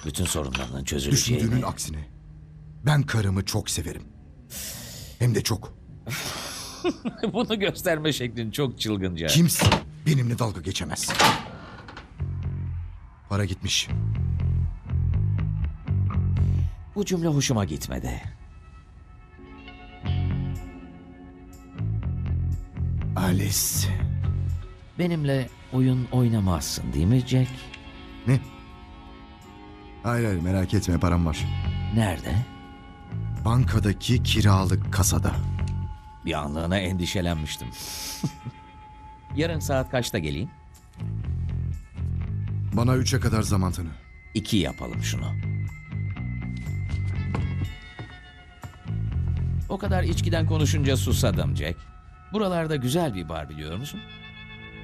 bütün sorunlarının çözüleceğini... Düşündüğünün aksine. Ben karımı çok severim. Hem de çok. Bunu gösterme şeklin çok çılgınca. Kimse benimle dalga geçemez. Para gitmiş. Bu cümle hoşuma gitmedi. Alice. Benimle oyun oynamazsın değil mi Jack? Ne? Hayır hayır, merak etme, param var. Nerede? Bankadaki kiralık kasada. Bir anlığına endişelenmiştim. Yarın saat kaçta geleyim? Bana 3'e kadar zaman tanı. 2 yapalım şunu. O kadar içkiden konuşunca susadım Jack. Buralarda güzel bir bar biliyor musun?